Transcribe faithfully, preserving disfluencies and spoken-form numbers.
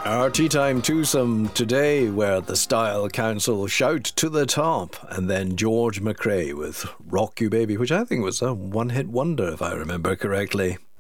Our Tea Time twosome today, where the Style Council shout to the top, and then George McRae with Rock You Baby, which I think was a one-hit wonder if I remember correctly.